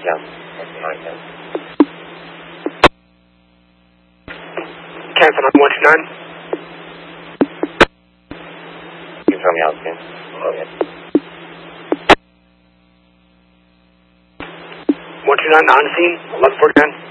Count. Cancel on 129. Confirm the altitude. Okay. 129 on scene, 1149.